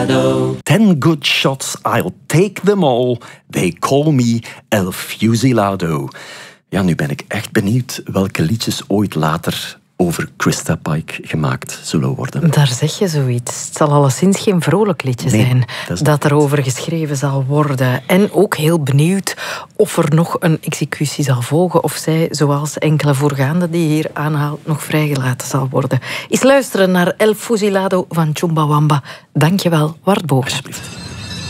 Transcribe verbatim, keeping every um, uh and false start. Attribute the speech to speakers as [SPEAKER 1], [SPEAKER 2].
[SPEAKER 1] Ten good shots, I'll take them all. They call me El Fusilado. Ja, nu ben ik echt benieuwd welke liedjes ooit later over Krista Pike gemaakt zullen worden.
[SPEAKER 2] Daar zeg je zoiets. Het zal alleszins geen vrolijk liedje
[SPEAKER 1] Nee,
[SPEAKER 2] zijn
[SPEAKER 1] dat is
[SPEAKER 2] dat erover geschreven zal worden. En ook heel benieuwd of er nog een executie zal volgen of zij, zoals enkele voorgaande die je hier aanhaalt, nog vrijgelaten zal worden. Eens luisteren naar El Fusilado van Chumbawamba. Dank je wel, Wart Boga.
[SPEAKER 1] Alsjeblieft.